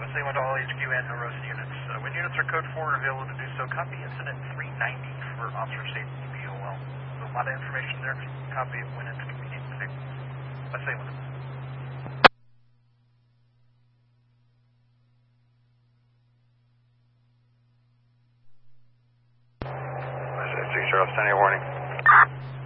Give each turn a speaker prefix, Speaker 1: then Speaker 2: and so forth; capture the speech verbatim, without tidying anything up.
Speaker 1: S A one to all H Q and Rosen units. Uh, when units are code four available to do so, copy incident three ninety for officer safety P O L. So a lot of information there. Copy it when it's convenient to do. S A one.
Speaker 2: Six Charles, ten warning.